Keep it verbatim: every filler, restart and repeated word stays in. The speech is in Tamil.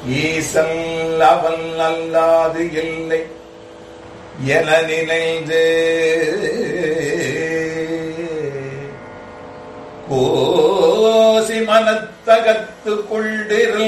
ஈசல் அவன் அல்லாது இல்லை என நினைந்து கோசி மனத்தகத்து கொண்டிரு